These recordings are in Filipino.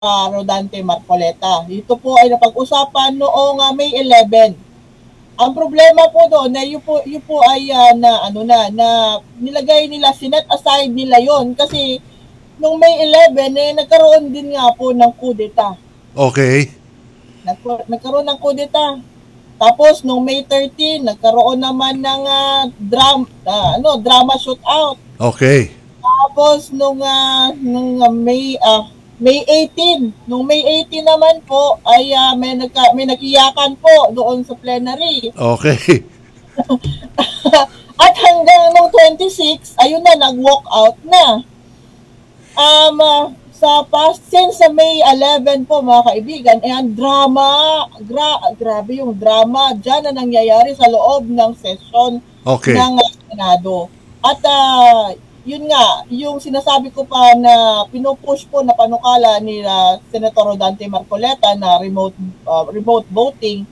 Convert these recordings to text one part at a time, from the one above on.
Rodante Marcoleta. Ito po ay napag-usapan noong May 11. Ang problema po doon na yun po ay na nilagay nila, sinet aside nila yon kasi nung May 11 nagkaroon din nga po ng kudeta. Okay. Nagkaroon ng kudeta. Tapos nung May 13 nagkaroon naman ng drama shootout. Okay. Tapos nung May 18, nung May 18 naman po ay may nag-iyakan po doon sa plenary. Okay. At hanggang nung 26, ayun na, nag-walk out na. Since sa May 11 po mga kaibigan, ang grabe yung drama dyan na nangyayari sa loob ng session Okay. ng Senado. At yun nga, yung sinasabi ko pa na pinupush po na panukala ni Senator Rodante Marcoleta na remote voting,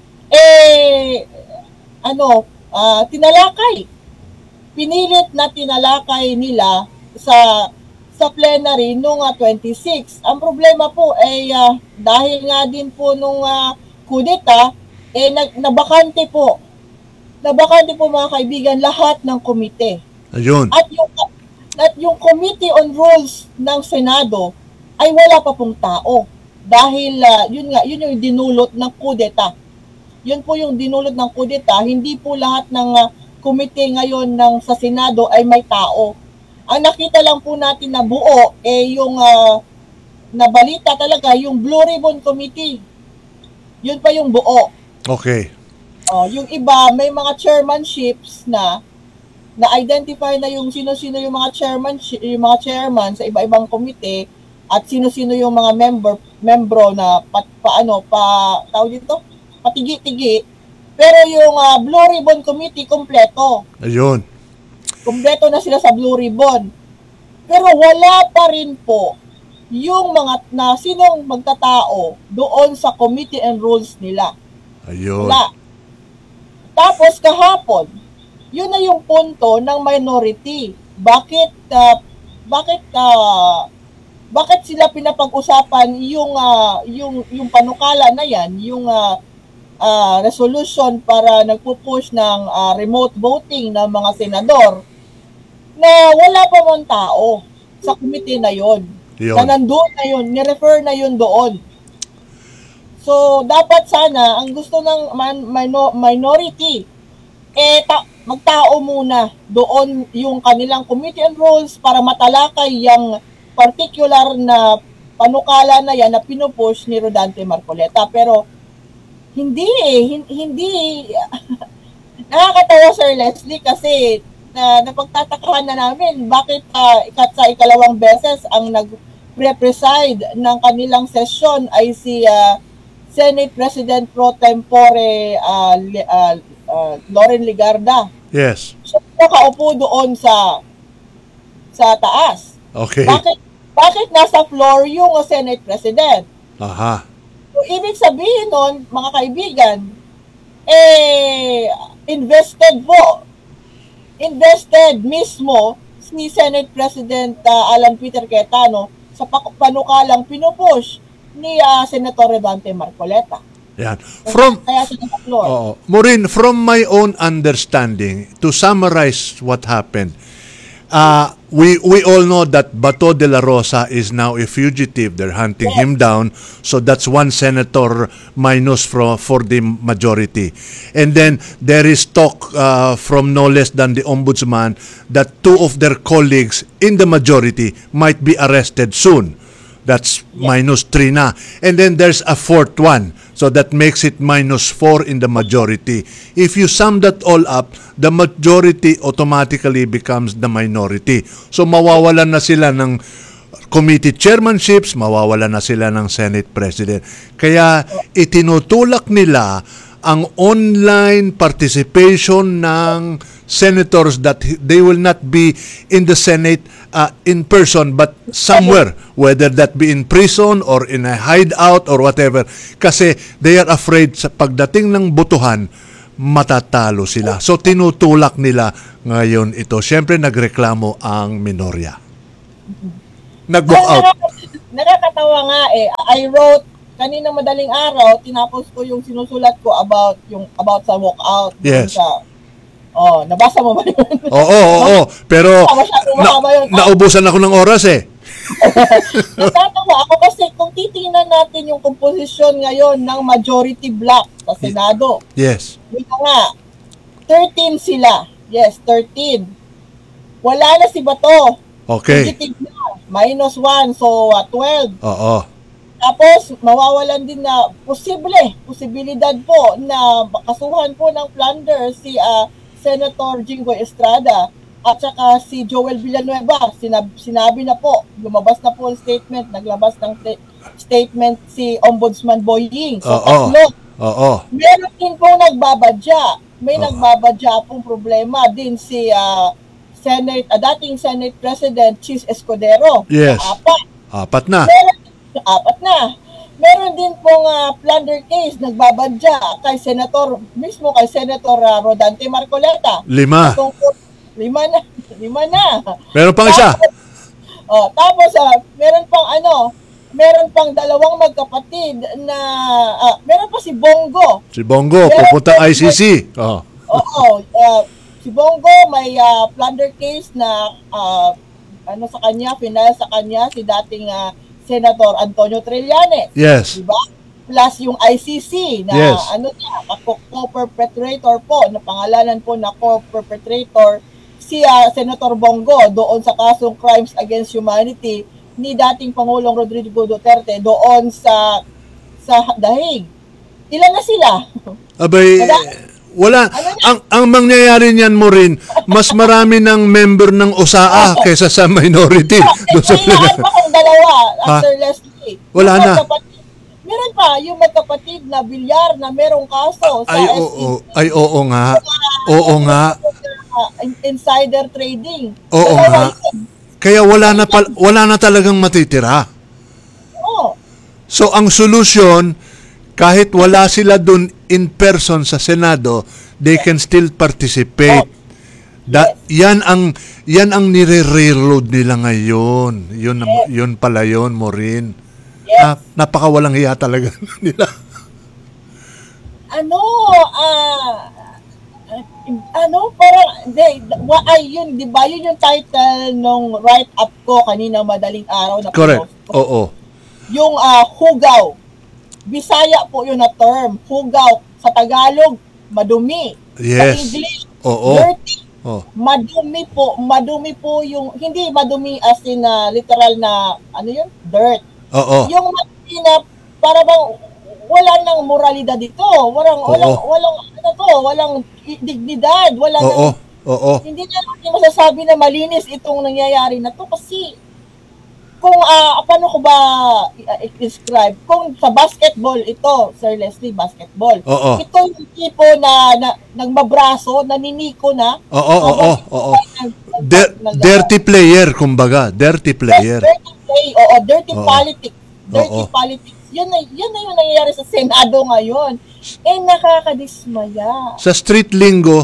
tinalakay. Pinilit na tinalakay nila sa plenary noong 26. Ang problema po ay dahil nga din po nung kudeta, nabakante po. Nabakante po mga kaibigan lahat ng komite. Ayun. At yung Committee on Rules ng Senado ay wala pa pong tao. Dahil yun yung dinulot ng kudeta. Yun po yung dinulot ng kudeta. Hindi po lahat ng komite ngayon sa Senado ay may tao. Ang nakita lang po natin na buo yung nabalita talaga yung Blue Ribbon Committee. Yun pa yung buo. Okay. Yung iba may mga chairmanships na-identify na yung sino-sino yung mga chairman sa iba-ibang komite at sino-sino yung mga membro na tawag dito, patigi-tigi. Pero yung Blue Ribbon Committee kompleto. Ayun. Kompleto na sila sa Blue Ribbon. Pero wala pa rin po yung sinong magtatao doon sa Committee and Rules nila. Ayun. Wala. Tapos kahapon, yun na yung punto ng minority. Bakit sila pinapag-usapan yung panukala na yan, yung resolution para nagpupush ng remote voting ng mga senador na wala pa man tao sa committee na yon. Na nandun na yun, ni-refer na yun doon. So, dapat sana, ang gusto ng minority, magtao muna doon yung kanilang committee and rules para matalakay yung particular na panukala na yan na pinupush ni Rodante Marcoleta. Pero, hindi nakakatawa Sir Leslie kasi napagtatakahan na namin bakit sa ikalawang beses ang nag-preside ng kanilang session ay si Senate President Pro Tempore Loren Legarda. Yes. So, nakaupo doon sa taas. Okay. Bakit nasa floor yung Senate President? Aha. So, ibig sabihin nun, mga kaibigan, invested mismo ni Senate President Alan Peter Cayetano sa panukalang pinupush ni Senator Rodante Marcoleta. Yan. Maureen, from my own understanding, to summarize what happened, we all know that Bato de la Rosa is now a fugitive. They're hunting him down. So that's one senator minus for the majority. And then there is talk from no less than the ombudsman that two of their colleagues in the majority might be arrested soon. That's -3 na. And then there's a fourth one. So that makes it -4 in the majority. If you sum that all up, the majority automatically becomes the minority. So mawawalan na sila ng committee chairmanships, mawawalan na sila ng Senate President. Kaya itinutulak nila ang online participation ng senators that they will not be in the Senate in person but somewhere, whether that be in prison or in a hideout or whatever, kasi they are afraid sa pagdating ng botohan matatalo sila. So tinutulak nila ngayon ito. Siyempre nagreklamo ang minorya. Nag-walk out. nakakatawa nga eh. I wrote kanina madaling araw, tinapos ko yung sinusulat ko about sa walkout. Yes. Nabasa mo ba yun? Oo. Pero Masyadong mahaba yun. naubusan ako ng oras eh. Natatawa ako kasi kung titingnan natin yung komposisyon ngayon ng majority bloc sa Senado. Yes. Yun na nga, 13 sila. Yes, 13. Wala na si Bato. Okay. Positive na. -1, so 12. Oo. Tapos, mawawalan din na posibilidad po na makasuhan po ng plunder si Senator Jinggoy Estrada at saka si Joel Villanueva. Sinabi na po, lumabas na po ang statement, naglabas ng statement si Ombudsman Boying. So, tatlo. Oo. Meron din pong nagbabadya. May nagbabadya pong problema din si dating Senate President Chis Escudero. Yes. Apat na. Apat na. Meron din pong plunder case, nagbabadya kay Senator Rodante Marcoleta. 5. Lima na. Meron pang isa. Tapos, meron pang dalawang magkapatid na, meron pa si Bongo. Si Bongo, pupunta ICC. Si Bongo may plunder case na final sa kanya si dating Senator Antonio Trillanes. Yes. Diba? Plus yung ICC na Yes. co-perpetrator po, na pangalanan po na co-perpetrator si Senator Bongo doon sa kasong Crimes Against Humanity ni dating Pangulong Rodrigo Duterte doon sa Dahig. Ilan na sila? Abay, wala. Ang mangyayari niyan mo rin, mas marami ng member ng OSAA kaysa sa minority. Kailangan pa kung dalawa, Sir Leslie. Wala na. Meron pa, yung magkapatid na Villar na merong kaso sa oo nga. Oo nga. Insider trading. Oo nga. Kaya wala na talagang matitira. Oo. So ang solusyon, kahit wala sila dun in person sa Senado, they can still participate. Yan ang nire-reload nila ngayon. Yun pala yun, Maureen. Yes. Napakawalang hiya talaga nila. Yun, di ba? Yun yung title nung write-up ko kanina madaling araw na Correct. post ko. Oo. Yung hugaw. Bisaya po yun na term. Hugaw. Sa Tagalog, madumi. Yes. Sa English, Oo. dirty. Oh. Madumi po yung, hindi madumi as in literal na, dirt. Oo. Yung madumi na, para bang, wala nang moralidad dito. Walang dignidad. Hindi na natin masasabi na malinis itong nangyayari na to kasi kung paano ko ba i-describe, kung sa basketball ito, Sir Leslie, basketball. Ito yung tipo na nagmabraso, naniniko na. Dirty player, kumbaga. Dirty player. Dirty play, dirty politics. Dirty politics. Yun na yung nangyayari sa Senado ngayon. Nakakadismaya. Sa street lingo,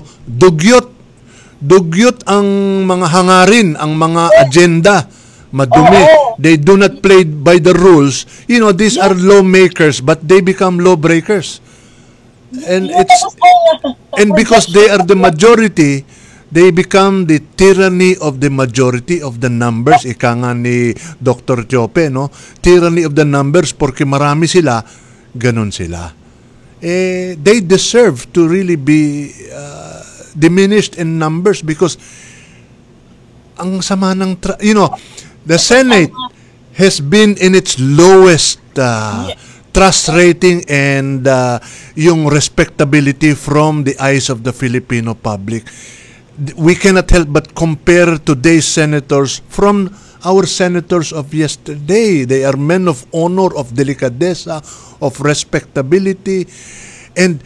dugyot ang mga hangarin, ang mga agenda. Madumi. They do not play by the rules. These are lawmakers, but they become lawbreakers. And because they are the majority, they become the tyranny of the majority of the numbers. Ika nga ni Dr. Chope, no? Tyranny of the numbers, porque marami sila, ganun sila. They deserve to really be diminished in numbers because ang sama ng the Senate has been in its lowest trust rating and yung respectability from the eyes of the Filipino public. We cannot help but compare today's senators from our senators of yesterday. They are men of honor, of delicadeza, of respectability, and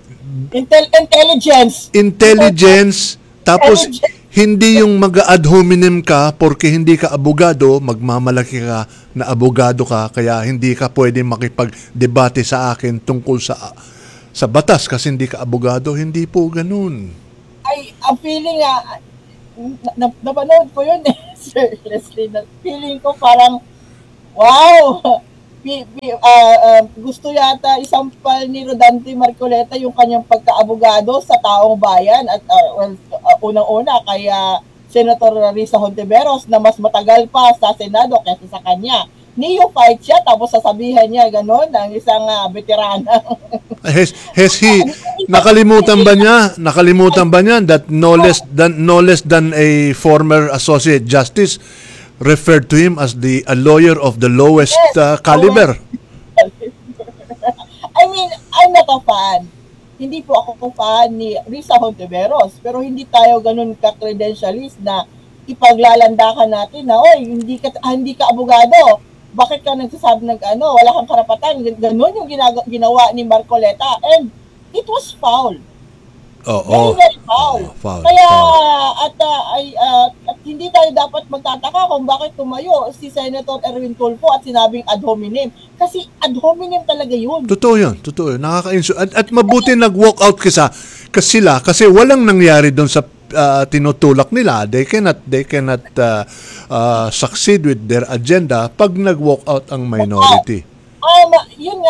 intelligence. Tapos hindi yung mag-ad hominem ka porque hindi ka abogado, magmamalaki ka na abogado ka, kaya hindi ka pwede makipag-debate sa akin tungkol sa batas kasi hindi ka abogado. Hindi po ganun. Ang feeling napanood ko yun Sir Leslie, feeling ko parang Wow! Gusto yata isampal ni Rodante Marcoleta yung kanyang pagkaabogado sa taong bayan at unang-una kaya Senator Risa Hontiveros na mas matagal pa sa Senado kaysa sa kanya. Neophyte siya tapos sasabihan niya ganon ng isang veterana. Has he nakalimutan ba niya that no less than a former associate justice referred to him as a lawyer of the lowest Yes, caliber? I mean, I'm not a fan. Hindi po ako fan ni Risa Hontiveros, pero hindi tayo ganun ka-credentialist na ipaglalandakan natin na, oy, hindi ka abogado. Bakit ka nagsasabi wala kang karapatan. Ganun yung ginawa ni Marcoleta. And it was foul. Oo. Very, very foul. Foul. Kaya, Foul. at hindi tayo dapat magtataka kung bakit tumayo si Senator Erwin Tulfo at sinabing ad hominem. Kasi ad hominem talaga yun. Totoo yun. Nakaka-insu. At mabuti nag-walk out kasi walang nangyari doon sa tinutulak nila. They cannot succeed with their agenda pag nag-walk out ang minority. Yun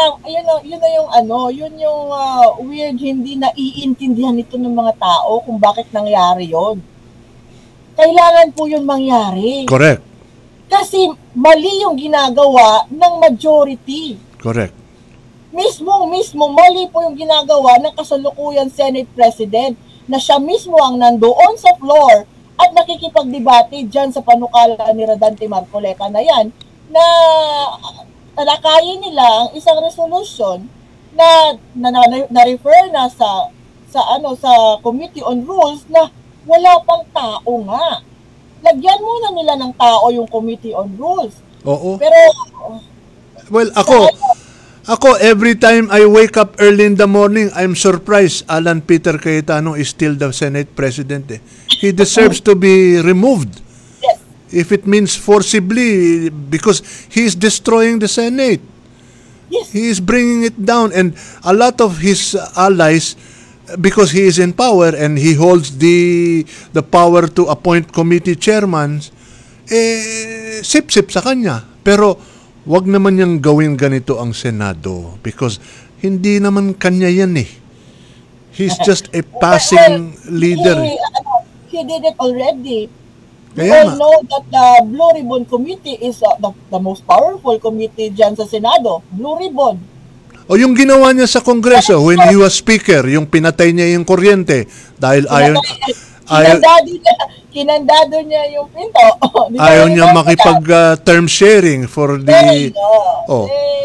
yung weird, hindi naiintindihan nito ng mga tao kung bakit nangyari yon. Kailangan po yun mangyari. Correct. Kasi mali yung ginagawa ng majority. Correct. Mismo, mali po yung ginagawa ng kasalukuyan Senate President na siya mismo ang nandoon sa floor at nakikipagdebate dyan sa panukala ni Rodante Marcoleta na yan na talakayin nila ang isang resolution na refer na sa Committee on Rules na wala pang tao nga. Lagyan muna nila ng tao yung Committee on Rules. Oo. Pero Well, ako every time I wake up early in the morning, I'm surprised Alan Peter Cayetano is still the Senate President. He deserves to be removed. yes, If it means forcibly, because he is destroying the Senate. yes, He is bringing it down, and a lot of his allies, because he is in power and he holds the power to appoint committee chairmen, sip-sip sa kanya. Pero wag naman niyang gawin ganito ang Senado because hindi naman kanya yan eh. He's just a passing leader. He did it already. We Kaya all nga. know that the Blue Ribbon Committee is the most powerful committee dyan sa Senado. Blue Ribbon. O yung ginawa niya sa Kongreso when he was speaker, yung pinatay niya yung kuryente dahil Kinandado niya yung pinto. Di ba ayaw yun niya ang makipag term sharing for the oh.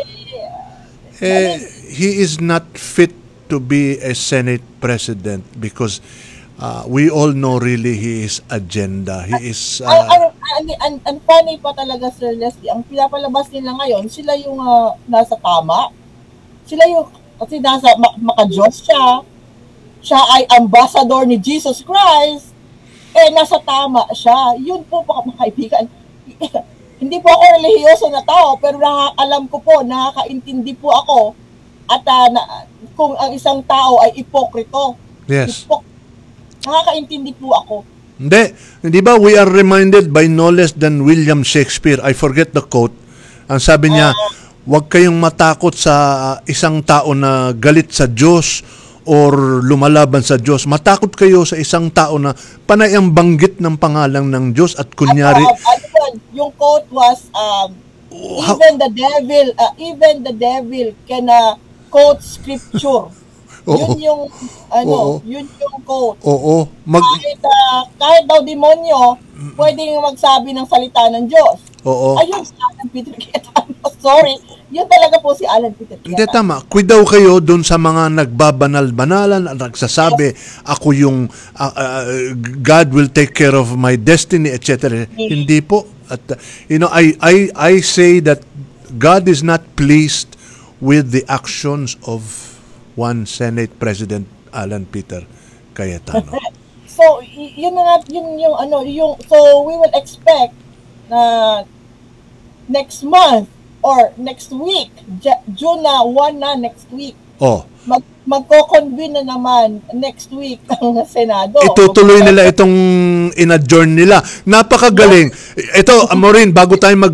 He is not fit to be a Senate President because we all know really his agenda. He is ang funny pa talaga, Sir Leslie, ang pinapalabas nila ngayon, sila yung nasa tama. Sila yung, kasi nasa maka-Diyos siya. Siya ay ambassador ni Jesus Christ. Nasa tama siya. Yun po, mga kaibigan. Hindi po ako relihiyoso na tao, pero alam ko po, nakakaintindi po ako at kung ang isang tao ay ipokrito. yes. Nakakaintindi po ako. Hindi ba we are reminded by no less than William Shakespeare. I forget the quote. Ang sabi niya, huwag kayong matakot sa isang tao na galit sa Diyos or lumalaban sa Diyos. Matakot kayo sa isang tao na panay ang banggit ng pangalan ng Diyos at kunyari Yung quote was even the devil can quote scripture. Oo. Yun yung Oo. yun yung quote. oo, Kahit daw demonyo pwedeng magsabi ng salita ng Diyos. oo. Ayun si Alan Peter Cayetano. Sorry. Yun talaga po si Alan Peter Hindi, Cayetano. tama. Daw kayo doon sa mga nagbabanal-banalan at nagsasabi, ako yung God will take care of my destiny, etc. Hindi po. At I say that God is not pleased with the actions of one Senate President Alan Peter Cayetano. So, yun na nga, so we will expect na next month or next week, June 1 na next week, Oh, magko-convene na naman next week ang Senado. itutuloy nila itong in-adjourn nila. Napakagaling. Ito, Maureen, bago tayo mag-break,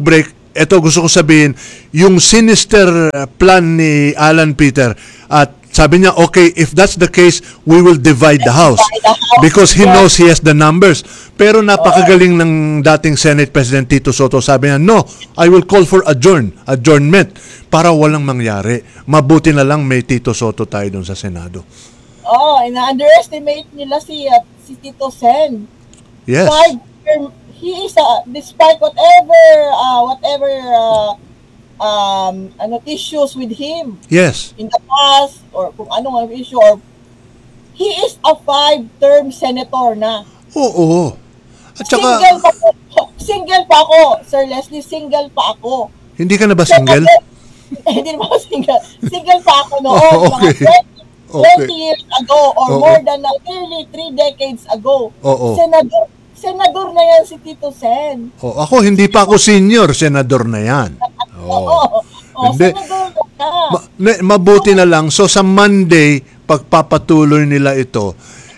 eto gusto ko sabihin, yung sinister plan ni Alan Peter, at sabi niya, okay, if that's the case, we will divide the house. Because he knows he has the numbers. Pero napakagaling ng dating Senate President Tito Soto. Sabi niya, no, I will call for adjournment para walang mangyari. Mabuti na lang may Tito Soto tayo doon sa Senado. Ina-underestimate nila si Tito Sen. Yes. He is, despite whatever issues with him Yes. in the past, or kung anong issue, or he is a 5-term senator na. Oo. At saka, Single pa ako, Sir Leslie, single pa ako. hindi ka na ba single? Hindi naman ako single. Single pa ako noon. Oh, okay. Mga 20 years ago, or more than nearly 3 decades ago. Oo. Senador na yan si Tito Sen. Oh, ako, hindi pa ako senior, senador na yan. Oo. Hindi. Senador na. Mabuti na lang. So, sa Monday, pagpapatuloy nila ito,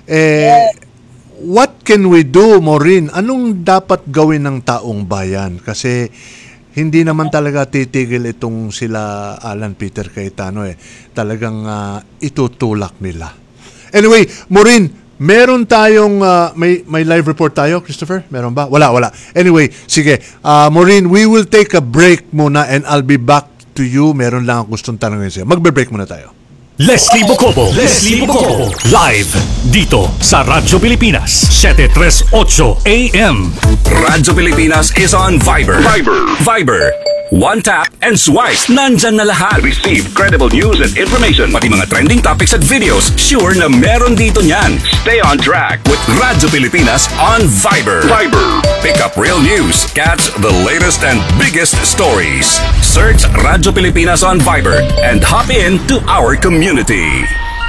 what can we do, Maureen? Anong dapat gawin ng taong bayan? Kasi hindi naman talaga titigil itong sila Alan Peter Cayetano Talagang itutulak nila. Anyway, Maureen, meron tayong may live report tayo, Christopher? Meron ba? Wala. Anyway, sige. Maureen, we will take a break muna and I'll be back to you. Meron lang akong gustong tanongin sa'yo. Magbe-break muna tayo. Leslie Bocobo, live dito sa Radyo Pilipinas, 738 AM. Radyo Pilipinas is on Viber. One tap and swipe. Nandyan na lahat. Receive credible news and information. Pati mga trending topics at videos. Sure na meron dito niyan. Stay on track with Radyo Pilipinas on Viber. Pick up real news. Catch the latest and biggest stories. Search Radyo Pilipinas on Viber and hop in to our community.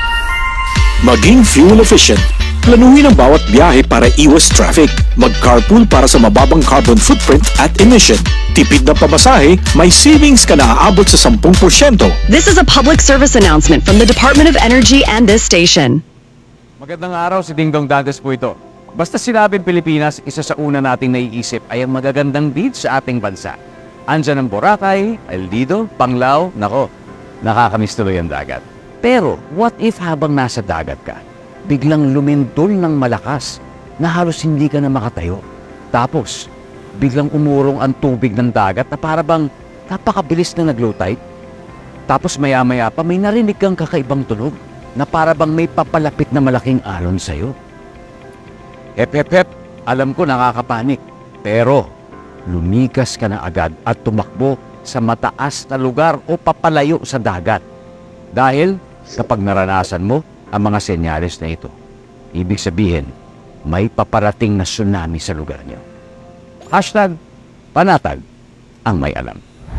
Maging fuel efficient. Planuhin ang bawat biyahe para iwas traffic. Mag-carpool para sa mababang carbon footprint at emission. Tipid na pamasahe, may savings ka na aabot sa 10%. This is a public service announcement from the Department of Energy and this station. Magandang araw, si Dingdong Dantes po ito. Basta sinabing Pilipinas, isa sa una nating naiisip ay ang magagandang beach sa ating bansa. Andyan ang Boracay, El Nido, Panglao, nako, nakakamiss tuloy ang dagat. Pero, what if habang nasa dagat ka, biglang lumindol ng malakas na halos hindi ka na makatayo? Tapos, biglang umurong ang tubig ng dagat na para bang napakabilis na nag-low tide? Tapos maya-maya pa may narinig kang kakaibang tunog na para bang may papalapit na malaking alon sa'yo. Hep, alam ko nakakapanik. Pero, lumikas ka na agad at tumakbo sa mataas na lugar o papalayo sa dagat. Dahil kapag naranasan mo ang mga senyales na ito, ibig sabihin, may paparating na tsunami sa lugar niyo. #panatag ang may alam.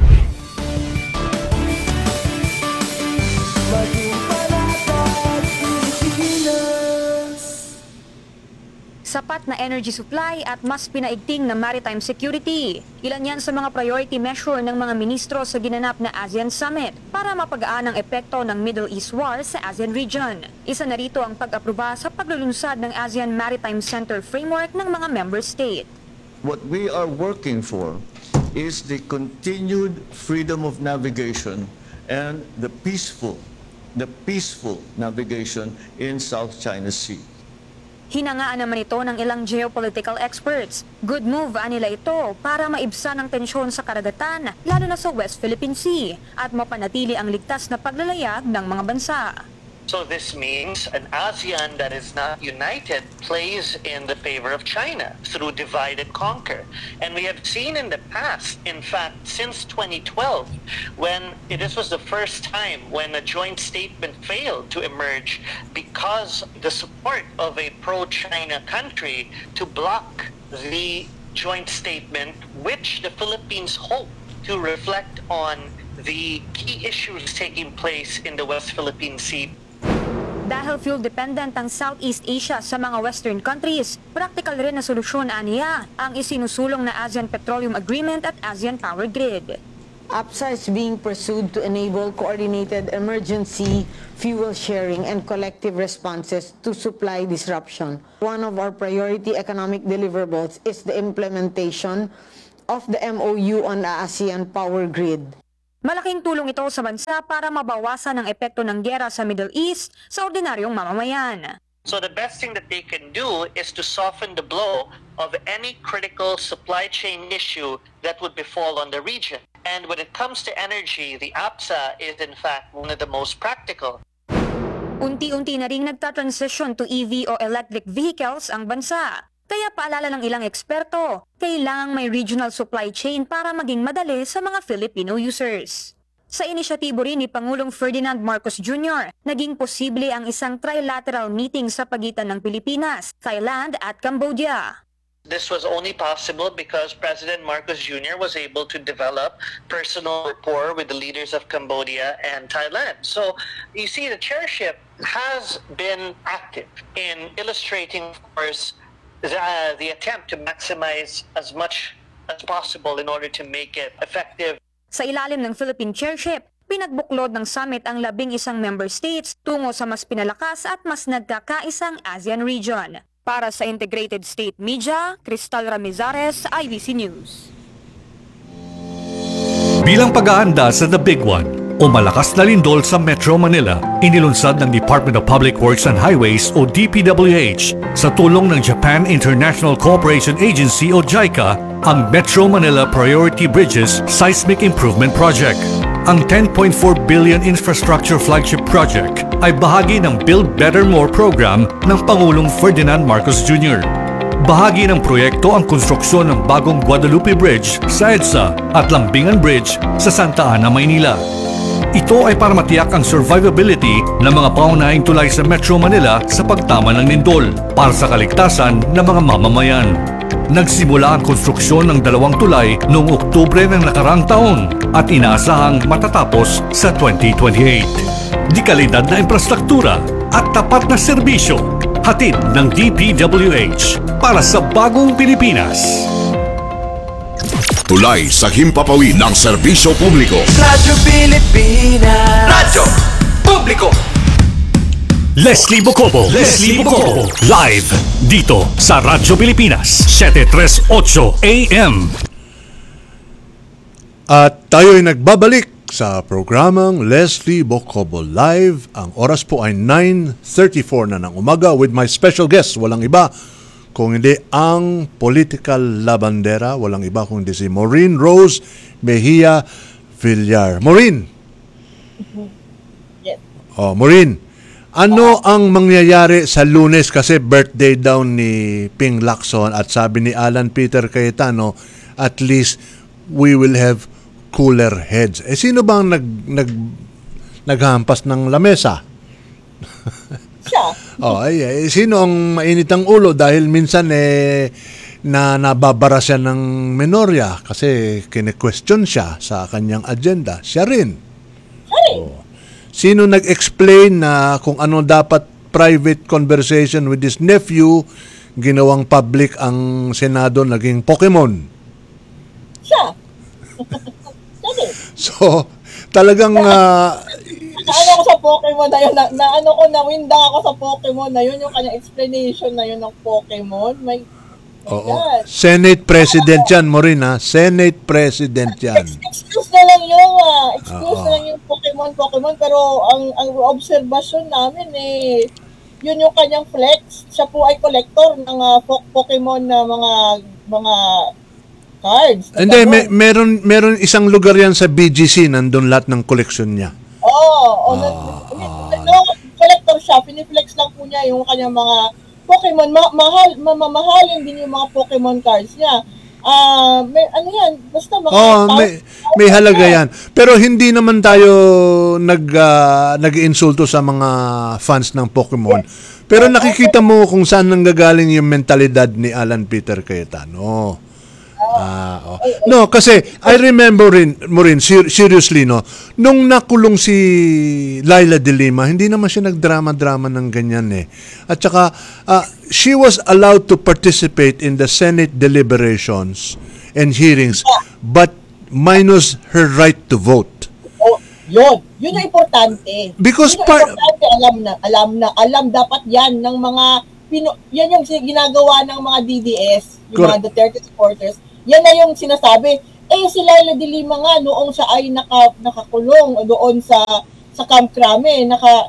Sapat na energy supply at mas pinaigting na maritime security. Ilan yan sa mga priority measure ng mga ministro sa ginanap na ASEAN Summit para mapagaan ang epekto ng Middle East war sa ASEAN region. Isa na rito ang pag-aproba sa paglulunsad ng ASEAN Maritime Center Framework ng mga member state. What we are working for is the continued freedom of navigation and the peaceful navigation in South China Sea. Hinangaan naman ito ng ilang geopolitical experts. Good move anila ito para maibsan ang tensyon sa karagatan, lalo na sa West Philippine Sea, at mapanatili ang ligtas na paglalayag ng mga bansa. So this means an ASEAN that is not united plays in the favor of China through divide and conquer. And we have seen in the past, in fact, since 2012, when this was the first time when a joint statement failed to emerge because the support of a pro-China country to block the joint statement, which the Philippines hope to reflect on the key issues taking place in the West Philippine Sea. Dahil fuel-dependent ang Southeast Asia sa mga Western countries, practical rin na solusyon aniya ang isinusulong na ASEAN Petroleum Agreement at ASEAN Power Grid. APSA is being pursued to enable coordinated emergency fuel sharing and collective responses to supply disruption. One of our priority economic deliverables is the implementation of the MOU on ASEAN Power Grid. Malaking tulong ito sa bansa para mabawasan ang epekto ng giyera sa Middle East sa ordinaryong mamamayan. So the best thing that they can do is to soften the blow of any critical supply chain issue that would befall on the region. And when it comes to energy, the APSA is in fact one of the most practical. Unti-unti na ring nagta-transition to EV o electric vehicles ang bansa. Kaya paalala ng ilang eksperto, kailangang may regional supply chain para maging madali sa mga Filipino users. Sa inisyatibo rin ni Pangulong Ferdinand Marcos Jr., naging posible ang isang trilateral meeting sa pagitan ng Pilipinas, Thailand at Cambodia. This was only possible because President Marcos Jr. was able to develop personal rapport with the leaders of Cambodia and Thailand. So you see, the chairship has been active in illustrating, of course, the attempt to maximize as much as possible in order to make it effective. Sa ilalim ng Philippine chairship, pinagbuklod ng summit ang 11 member states tungo sa mas pinalakas at mas nagkakaisang ASEAN region. Para sa Integrated State Media, Cristal Ramizares, IBC News. Bilang pag-aanda sa The Big One o malakas na lindol sa Metro Manila, inilunsad ng Department of Public Works and Highways o DPWH sa tulong ng Japan International Cooperation Agency o JICA ang Metro Manila Priority Bridges Seismic Improvement Project. Ang 10.4 billion infrastructure flagship project ay bahagi ng Build Better More program ng Pangulong Ferdinand Marcos Jr. Bahagi ng proyekto ang konstruksyon ng bagong Guadalupe Bridge sa EDSA at Lambingan Bridge sa Santa Ana, Maynila. Ito ay para matiyak ang survivability ng mga pangunahing tulay sa Metro Manila sa pagtama ng lindol para sa kaligtasan ng mga mamamayan. Nagsimula ang konstruksyon ng 2 tulay noong Oktubre ng nakaraang taon at inaasahang matatapos sa 2028. Di kalidad na infrastruktura at tapat na serbisyo, hatid ng DPWH para sa bagong Pilipinas. Tulay sa himpapawid ng serbisyo publiko. Radyo Pilipinas. Radyo Publiko. Leslie Bocobo. Live dito sa Radyo Pilipinas 738 AM. At tayo'y nagbabalik sa programang Leslie Bocobo Live. Ang oras po ay 9:34 na ng umaga with my special guest. Walang iba kung hindi ang political labandera, walang iba kung hindi si Maureen Rose Mejia Villar. Maureen! Yes. Maureen, ano ang mangyayari sa Lunes kasi birthday daw ni Ping Lacson at sabi ni Alan Peter Cayetano, at least we will have cooler heads. Sino bang naghampas ng lamesa? Siya. Sino ang mainit ang ulo dahil minsan nababara siya ng menorya kasi kine-question siya sa kanyang agenda. Siya rin. Sino nag-explain na kung ano dapat private conversation with his nephew, ginawang public ang Senado, naging Pokemon? Siya. So, talagang Naano ako sa Pokemon na yun, nawinda ako sa Pokemon na yun, yung kanyang explanation na yun ng Pokemon. My God. Senate President yan, Maureen, ha? Senate President yan. Excuse na lang yung, na lang yung Pokemon, pero ang obserbasyon namin yun yung kanyang flex. Siya po ay collector ng Pokemon na mga cards. Hindi, meron isang lugar yan sa BGC, nandun lahat ng koleksyon niya. Collector siya, piniflex lang po niya yung kanyang mga Pokemon. Mamahalin din yung mga Pokemon cards niya. Basta mga may halaga yan. Pero hindi naman tayo nag-insulto sa mga fans ng Pokemon. Pero nakikita mo kung saan nanggagaling yung mentalidad ni Alan Peter Cayetano. No, kasi I remember Maureen, seriously, no, nung nakulong si Laila de Lima, hindi naman siya nagdrama-drama ng ganyan At saka, she was allowed to participate in the Senate deliberations and hearings, but minus her right to vote. Yun yung importante. Because alam dapat yan ng mga yan yung ginagawa ng mga DDS, yung mga Duterte supporters. Yan na yung sinasabi. Si Laila de Lima nga noong siya ay nakakulong doon sa Camp Crame,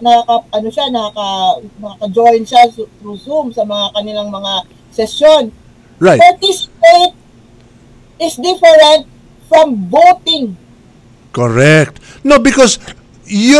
naka-join siya through Zoom sa mga kanilang mga session. Right. Participate is different from voting. Correct. No, because you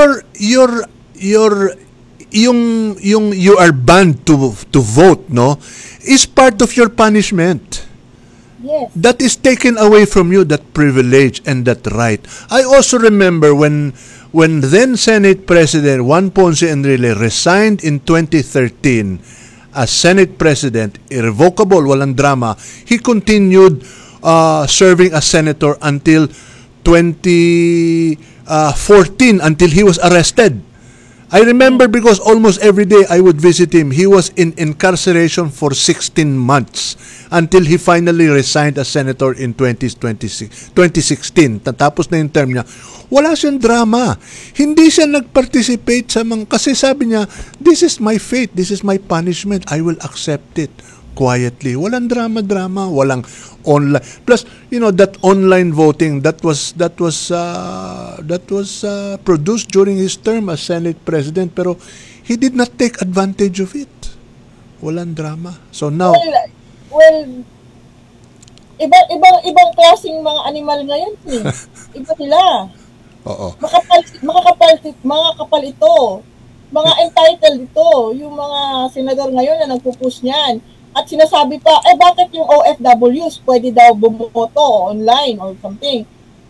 are banned to vote, no, is part of your punishment. Yes. That is taken away from you, that privilege and that right. I also remember when then Senate President Juan Ponce Enrile resigned in 2013 as Senate President, irrevocable, walang drama, he continued serving as senator until 2014, until he was arrested. I remember because almost every day I would visit him. He was in incarceration for 16 months until he finally resigned as senator in 2016. Tatapos na yung term niya. Wala siyang drama. Hindi siya nag-participate sa mga... Kasi sabi niya, this is my fate, this is my punishment. I will accept it quietly. Walang drama-drama, walang online. Plus, that online voting that was produced during his term as Senate President, pero he did not take advantage of it. Walang drama. So now, ibang klaseng mga animal ngayon eh. Iba sila. Oo. Makakapal ito. Mga entitled ito. Yung mga senador ngayon na nagpupush niyan. At sinasabi pa, bakit yung OFWs pwede daw bumoto online or something?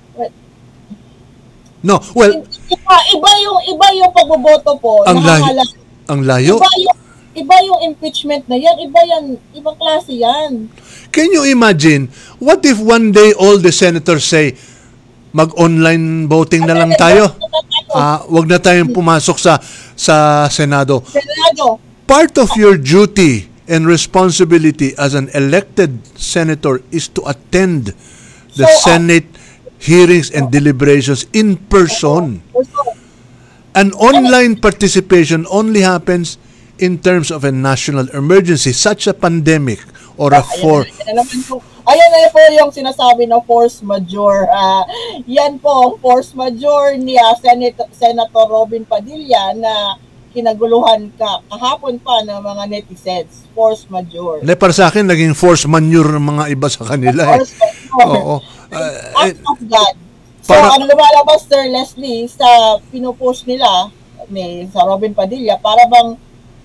No, well, iba yung pagboboto po. Ang layo. Iba yung impeachment na yan. Ibang klase yan. Can you imagine, what if one day all the senators say, mag-online voting na lang tayo? Wag na tayong pumasok sa Senado. Part of your duty and responsibility as an elected senator is to attend the Senate hearings and deliberations in person. An online participation only happens in terms of a national emergency, such a pandemic or a Ayan na po yung sinasabi na force majeure. Yan po ang force majeure ni Senator Robin Padilla na kinaguluhan kahapon pa ng mga netizens. Force majeure. Para sa akin, naging force manure ng mga iba sa kanila. Force majeure. Oo. Act of God. So, ang lumalabas, Sir Leslie, sa pinupush nila sa Robin Padilla, para bang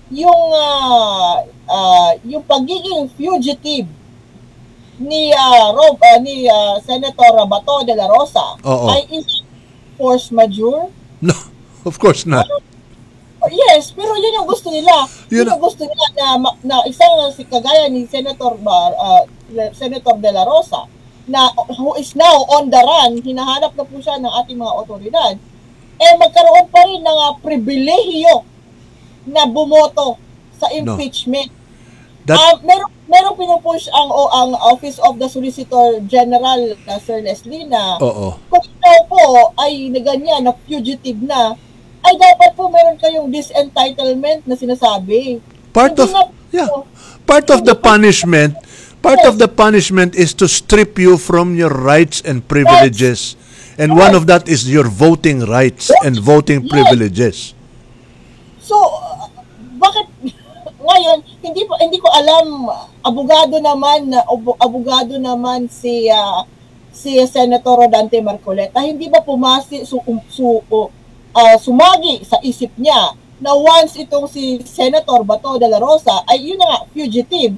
yung pagiging fugitive ni Senator Bato de la Rosa ay is force majeure? No, of course not. Yes, pero yun yung gusto nila. Yun yung gusto nila na isang kagaya ni Senator de la Rosa na who is now on the run, hinahanap na po siya ng ating mga otoridad, magkaroon pa rin ng pribilehiyo na bumoto sa impeachment. Merong pinupush ang Office of the Solicitor General na Sir Leslie na kung ikaw po ay naganyan na fugitive na, ay dapat po meron kayong disentitlement na sinasabi. Part of the punishment is to strip you from your rights and privileges. And one of that is your voting rights and voting privileges. So, bakit ngayon hindi ko alam, abogado naman si Senator Rodante Marcoleta, hindi ba sumagi sa isip niya na once itong si Senator Bato de la Rosa ay yun na fugitive,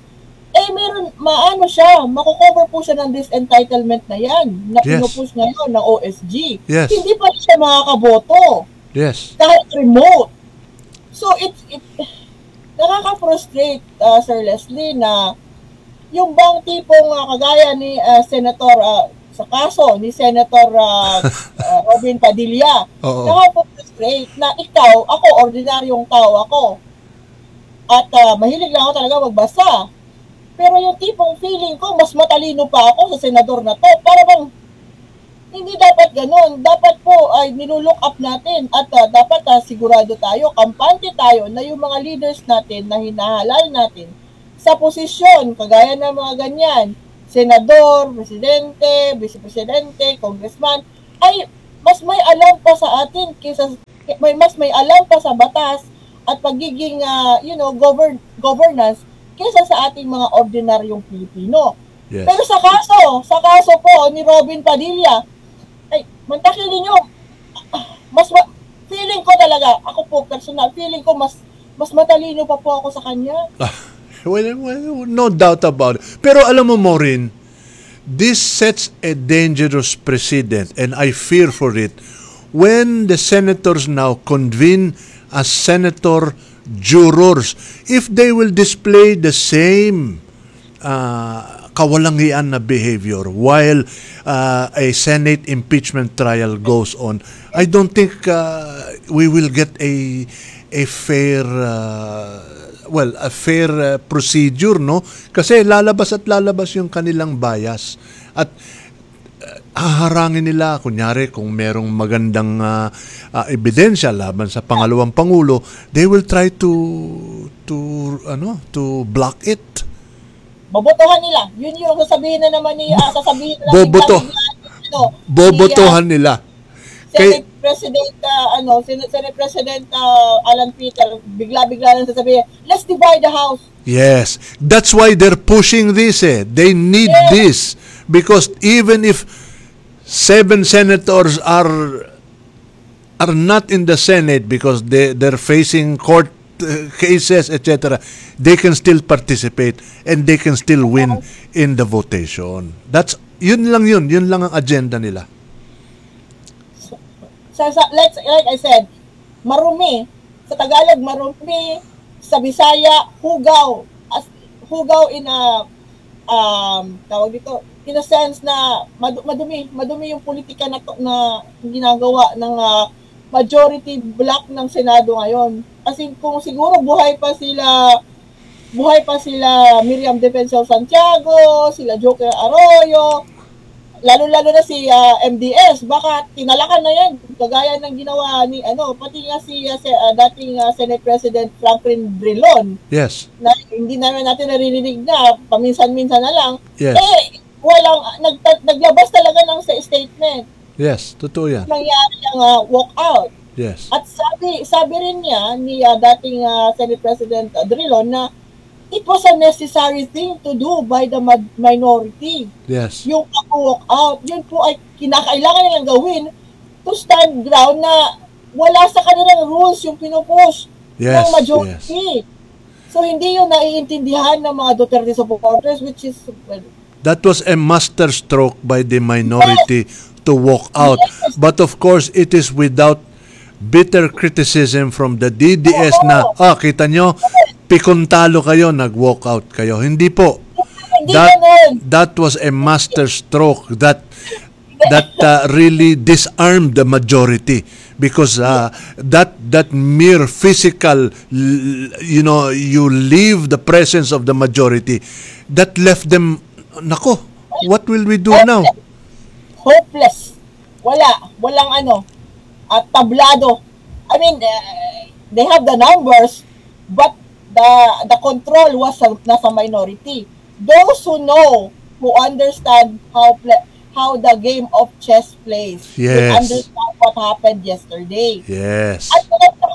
makukover po siya ng disentitlement na yan na pinupush ngayon ng OSG. Yes. Hindi pa siya makakaboto. Yes. Kahit remote. So, nakaka-frustrate, Sir Leslie, na yung bang tipong kagaya ni Senator, sa kaso ni Senator Robin Padilla, nakaka-frustrate na ako, ordinaryong tao ako, at mahilig lang ako talaga magbasa. Pero yung tipong feeling ko, mas matalino pa ako sa senador na to. Para bang, hindi dapat ganun. Dapat po ay nilulook up natin at dapat sigurado tayo, kampante tayo na yung mga leaders natin na hinahalal natin sa posisyon, kagaya ng mga ganyan, senador, presidente, vice-presidente, congressman, ay mas may alam pa sa atin kaysa mas may alam pa sa batas at pagiging governance kaysa sa ating mga ordinaryong Pilipino. Yes. Pero sa kaso po ni Robin Padilla, ay mantakilin niyo, feeling ko talaga, ako po personal, feeling ko mas matalino pa po ako sa kanya. Well, no doubt about it. Pero alam mo, Maureen, this sets a dangerous precedent, and I fear for it. When the senators now convene as senator jurors, if they will display the same kawalangian na behavior while a Senate impeachment trial goes on, I don't think we will get a fair procedure, no? Kasi lalabas yung kanilang bias at haharangin nila, kunyari kung merong magandang ebidensya laban sa pangalawang pangulo, they will try to block it. Bobotohan nila. Yun yung sasabihin na naman bobotohan nila. Senate President Alan Peter, bigla-bigla lang sasabihin, let's divide the House. Yes, that's why they're pushing this. They need this because even if 7 senators are not in the Senate because they're facing court cases, etc., they can still participate and they can still win in the votation. Yun lang ang agenda nila. Like I said, marumi. Sa Tagalog, marumi. Sa Bisaya, hugaw. Hugaw in a tawag dito, in a sense na madumi yung politika na ginagawa ng majority block ng Senado ngayon. Kasi kung siguro buhay pa sila Miriam Defensor Santiago, sila Joker Arroyo, lalo-lalo na si MDS, baka tinalakan na yan, kagaya ng ginawa ni pati nga si dating Senate President Franklin Drilon. Yes. Na hindi naman natin naririnig na paminsan-minsan na lang. Yes. Naglabas talaga ng statement. Yes, totoo yan. Nangyari ang walk out. Yes. At sabi rin niya ni dating Senate President Drilon na it was a necessary thing to do by the minority. Yes. Yung walk out, yun po ay kinakailangan nilang gawin to stand ground na wala sa kanilang rules yung pinupush ng majority. Yes. So hindi yun naiintindihan ng mga Duterte supporters, which is that was a master stroke by the minority to walk out. Yes. But of course, it is without bitter criticism from the DDS na, kita nyo, pikuntalo kayo, nag-walk out kayo. Hindi po. That was a master stroke that really disarmed the majority because that mere physical, you leave the presence of the majority, that left them, nako, what will we do now? Hopeless. Walang tablado. I mean, they have the numbers, but the control was nasa minority. Those who know, who understand how the game of chess plays, will understand what happened yesterday. Yes. At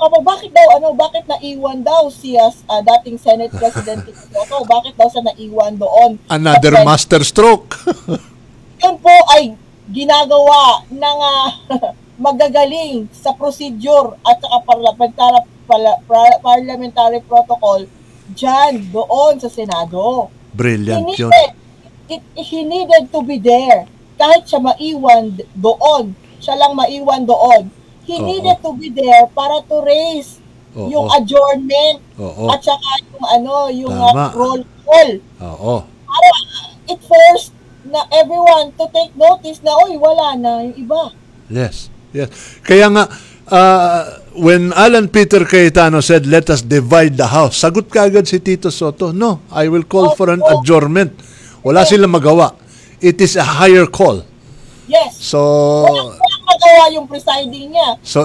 bakit naiwan daw si dating Senate President Soto? Bakit daw siya naiwan doon? Another master stroke. Yun po ay ginagawa ng magagaling sa procedure at saka parliamentary protocol doon sa Senado. Brilliant yun. He needed to be there. Kahit siya maiwan doon, siya lang maiwan doon. He needed to be there para to raise yung adjournment at saka yung roll call. Para it forced na everyone to take notice na, wala na yung iba. Yes. Kaya nga, when Alan Peter Cayetano said, let us divide the House, sagot kaagad si Tito Soto, no, I will call for an adjournment. Wala silang magawa. It is a higher call. Yes. So, walang magawa yung presiding niya. So,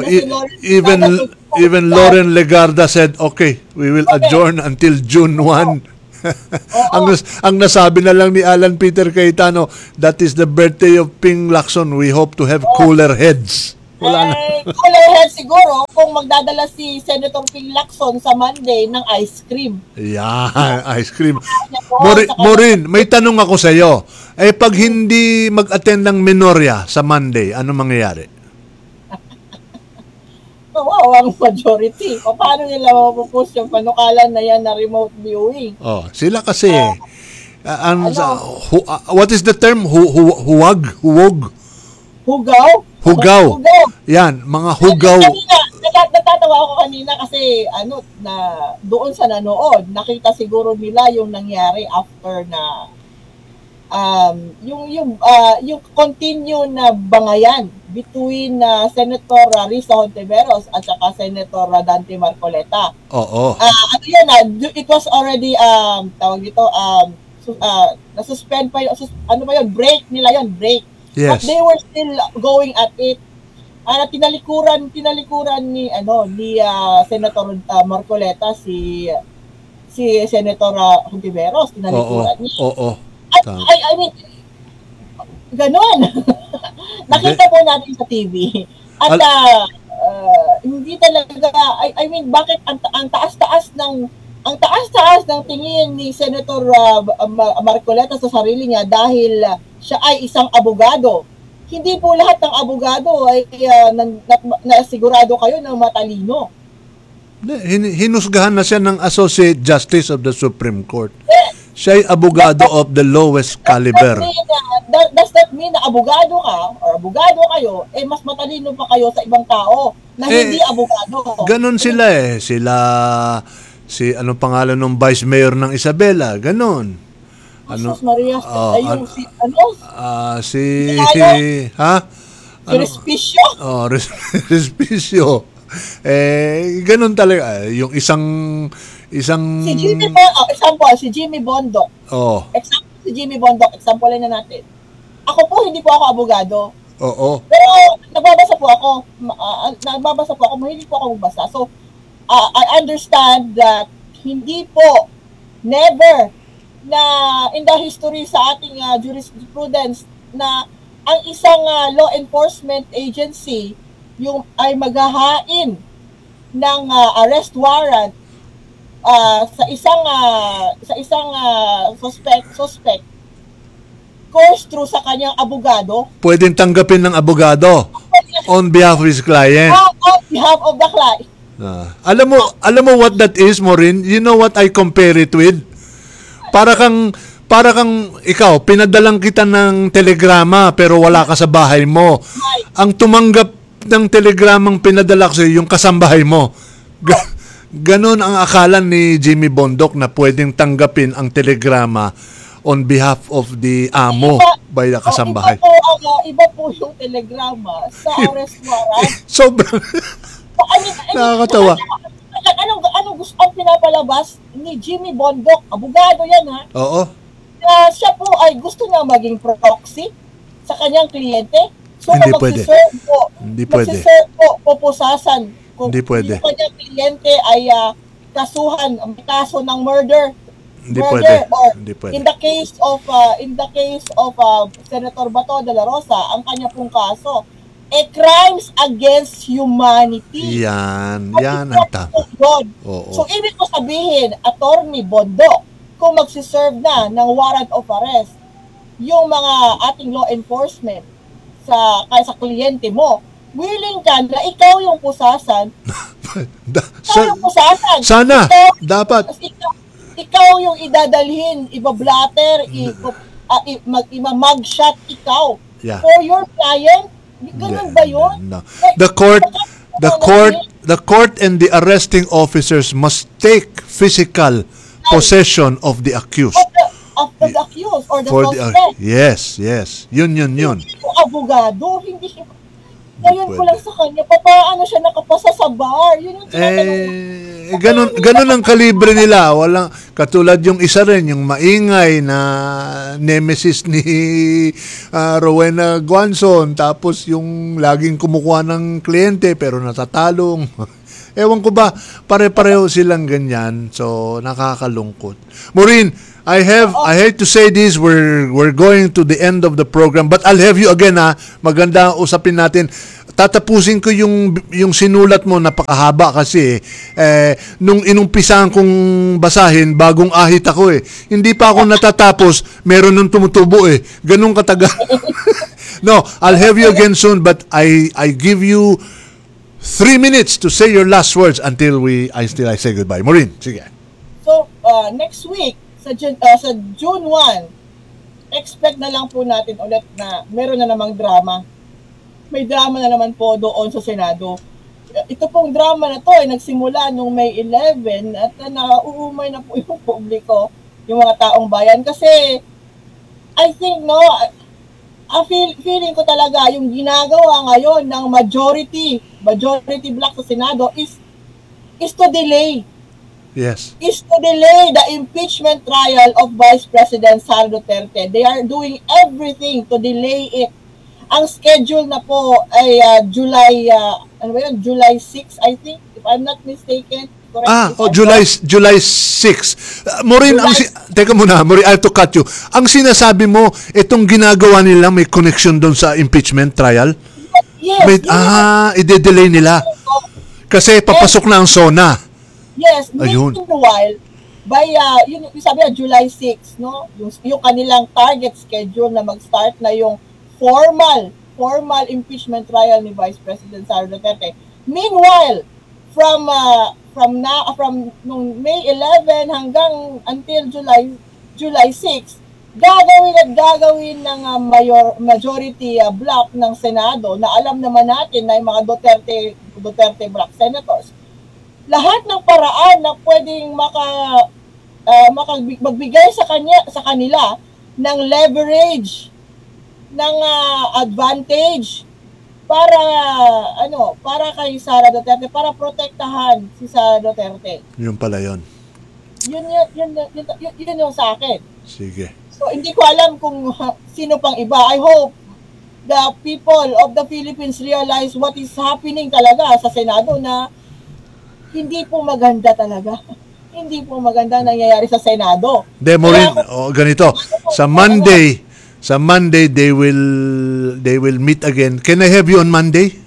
even Lauren Legarda said, okay, we will adjourn until June 1. ang nasabi na lang ni Alan Peter Cayetano, that is the birthday of Ping Lacson. We hope to have cooler heads. Wala na. Cooler heads siguro kung magdadala si Senator Ping Lacson sa Monday ng ice cream. Yan, ice cream. Maureen, may tanong ako sa iyo. Pag hindi mag-attend ng menorya sa Monday, ano mangyayari? Ang majority. Paano nila mapupost yung panukalan na yan na remote viewing? Sila kasi. What is the term? Huwag? Hugaw? Hugaw. Yan, mga hugaw. Natatawa ako kanina kasi doon sa nanood, nakita siguro nila yung nangyari after na yung continue na bangayan between Senator Risa Hontiveros at saka Senator Dante Marcoleta. Oo. It was already tawag dito na-suspend pa yun, break nila yun, break. Yes. But they were still going at it. Tinalikuran ni Senator Marcoleta si Senator Hontiveros, tinalikuran niya. Oo. I mean, ganon. Nakita po natin sa TV. At hindi talaga, I mean, bakit ang taas-taas ng tingin ni Senator Marcoleta sa sarili niya dahil siya ay isang abogado. Hindi po lahat ng abogado ay nasigurado kayo na matalino. Hinusgahan na siya ng Associate Justice of the Supreme Court. Siya ay abogado of the lowest caliber. Does that mean na abogado ka or abogado kayo, mas matalino pa kayo sa ibang tao na hindi abogado? Ganon sila anong pangalan ng Vice Mayor ng Isabela? Ganon. Jesus Maria, Respicio? Respicio. Ganon talaga. Yung isang si Jimmy Bondoc. Si Jimmy Bondoc, example na natin. Ako po, hindi po ako abogado. Oo. Pero nagbabasa po ako, mahilig po ako magbasa. So, I understand that hindi po, never, na in the history sa ating jurisprudence, na ang isang law enforcement agency ay maghahain ng arrest warrant sa isang suspect goes through sa kanyang abogado. Pwedeng tanggapin ng abogado on behalf of his client. On behalf of the client. Alam mo what that is, Maureen? You know what I compare it with? Para kang ikaw, pinadalang kita ng telegrama pero wala ka sa bahay mo. Ang tumanggap ng telegramang pinadala ko sa'yo, yung kasambahay mo. Ganon ang akala ni Jimmy Bondoc na pwedeng tanggapin ang telegrama on behalf of the amo by the kasambahay. Iba po yung telegrama sa arrest warrant. Sobrang nakakatawa. Anong gusto ang pinapalabas ni Jimmy Bondoc? Abogado yan, ha? Oo. Siya po ay gusto na maging proxy sa kanyang kliyente. So, Hindi pwede. Magsiserve po, pupusasan. Hindi pwede. Yung kanyang kliyente ay kasuhan, kaso ng murder. Hindi pwede. In the case of Senator Bato de la Rosa, ang kanya pong kaso, crimes against humanity. Yan ang tama. So, ibig ko sabihin, Attorney Bondoc, kung magsiserve na ng warrant of arrest, yung mga ating law enforcement sa kliyente mo, willing ka na ikaw yung pusasan. Sana. Dapat. Ikaw yung idadalhin, ibablatter, mugshot ikaw. Yeah. For your client, ganun ba yun? No. The court and the arresting officers must take physical possession of the accused. Of the accused or the suspect. Yes. Yun. Hindi yung abogado, hindi siya. Ngayon ko lang sa kanya, paano siya nakapasa sa bar? Yun yung tinatanong. ganun ang kalibre nila. Walang, katulad yung isa rin, yung maingay na nemesis ni Rowena Guanzon, tapos yung laging kumukuha ng kliyente pero natatalong. Ewan ko ba, pare-pareho silang ganyan. So, nakakalungkot. Maureen, I hate to say this, we're going to the end of the program, but I'll have you again, ha. Maganda usapin natin. Tatapusin ko yung sinulat mo, napakahaba kasi nung inumpisahan kong basahin, bagong ahit ako eh. Hindi pa ako natatapos, meron nung tumutubo eh. Ganun katagal. No, I'll have you again soon, but I give you 3 minutes to say your last words until I say goodbye. Maureen, sige. So, next week, sa June 1, expect na lang po natin ulit na meron na namang drama. May drama na naman po doon sa Senado. Ito pong drama na to ay nagsimula nung May 11 at nauumay na po yung publiko, yung mga taong bayan. Kasi, I think, feeling ko talaga yung ginagawa ngayon ng majority bloc sa Senado is to delay. Yes. Is to delay the impeachment trial of Vice President Sara Duterte. They are doing everything to delay it. Ang schedule na po ay July 6, I think, if I'm not mistaken. July 6. Maureen, teka muna, Maureen, I have to cut you. Ang sinasabi mo, itong ginagawa nila may connection doon sa impeachment trial? Yes. I-delay nila. Kasi papasok na ang SONA. Yes, ayun. Meanwhile, by yung sabi na July 6, no? Yung kanilang target schedule na mag-start na yung formal impeachment trial ni Vice President Sara Duterte. Meanwhile, from nung May 11 hanggang until July 6, gagawin ng majority bloc ng Senado na alam naman natin na yung mga Duterte bloc senators. Lahat ng paraan na pwedeng magbigay sa kanila ng leverage, ng advantage para kay Sara Duterte, para protektahan si Sara Duterte. Yun pala yun. Yun yung sa akin. Sige. So hindi ko alam kung sino pang iba. I hope the people of the Philippines realize what is happening talaga sa Senado, na hindi po maganda talaga. Hindi po maganda nangyayari sa Senado. Maureen, ganito. Sa Monday they will meet again. Can I have you on Monday?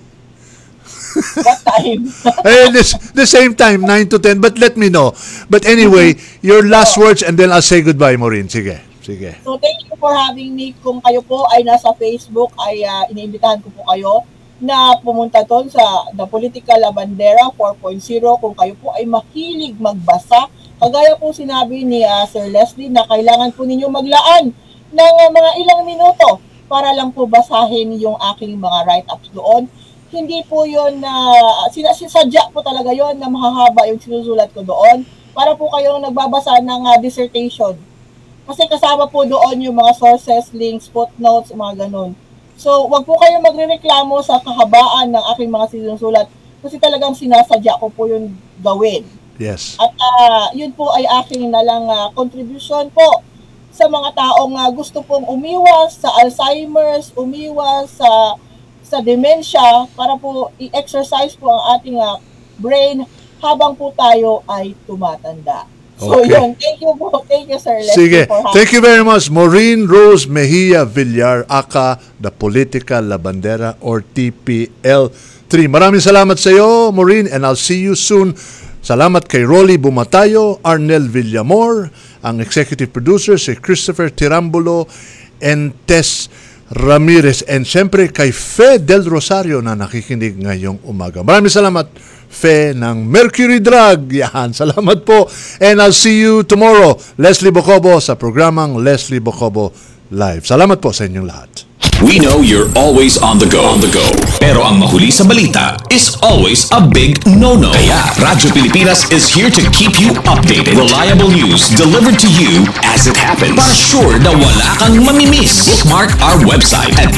What time? The same time, 9 to 10, but let me know. But anyway, your last words and then I'll say goodbye, Maureen. Sige. So thank you for having me. Kung kayo po ay nasa Facebook, ay iniimbitahan ko po kayo na pumunta doon sa The Political Labandera 4.0 kung kayo po ay mahilig magbasa. Kagaya po sinabi ni Sir Leslie na kailangan po ninyo maglaan ng mga ilang minuto para lang po basahin yung aking mga write-ups doon. Hindi po yun sinasadya po talaga yon na mahahaba yung sinusulat ko doon para po kayong nagbabasa ng dissertation. Kasi kasama po doon yung mga sources, links, footnotes, mga ganun. So, wag po kayong magrereklamo sa kahabaan ng aking mga sinusulat kasi talagang sinasadya ko po yung gawin. Yes. At yun po ay aking nalang contribution po sa mga taong gusto pong umiwas sa Alzheimer's, umiwas sa dementia para po i-exercise po ang ating brain habang po tayo ay tumatanda. So yun, thank you po. Thank you, Sir Leslie. Sige. For Thank you very much. Maureen Rose Mejia Villar, aka The Political Labandera or TPL3. Maraming salamat sa iyo, Maureen, and I'll see you soon. Salamat kay Rolly Bumatayo, Arnel Villamor, ang executive producer si Christopher Tirambulo and Tess Ramirez, and siyempre kay Fe Del Rosario na nakikinig ngayong umaga. Maraming salamat, Fe ng Mercury Drug. Yan, salamat po. And I'll see you tomorrow. Leslie Bocobo sa programang Leslie Bocobo Live. Salamat po sa inyong lahat. We know you're always on the go. Pero ang mahuli sa balita is always a big no-no. Kaya Radyo Pilipinas is here to keep you updated. Reliable news delivered to you as it happens. Para sure na wala kang mamimiss. Bookmark our website at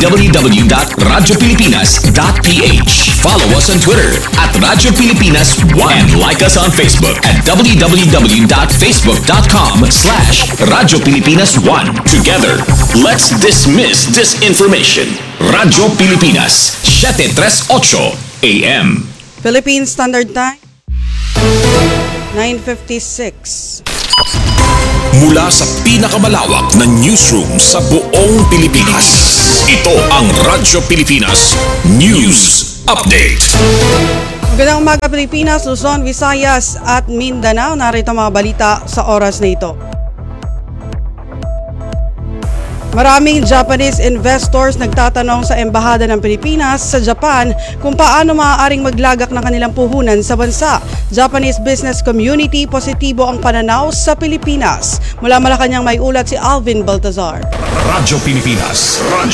www.radiopilipinas.ph. Follow us on Twitter at Radyo Pilipinas 1 and like us on Facebook at www.facebook.com/Radyo Pilipinas 1. Together, let's dismiss disinformation. Radyo Pilipinas, 738 AM. Philippine Standard Time, 9:56. Mula sa pinakamalawak na newsroom sa buong Pilipinas, ito ang Radyo Pilipinas News Update. Magandang umaga Pilipinas, Luzon, Visayas at Mindanao. Narito mga balita sa oras na ito. Maraming Japanese investors nagtatanong sa Embahada ng Pilipinas sa Japan kung paano maaaring maglagak ng kanilang puhunan sa bansa. Japanese business community positibo ang pananaw sa Pilipinas. Mula Malacanang may ulat si Alvin Baltazar. Radyo Pilipinas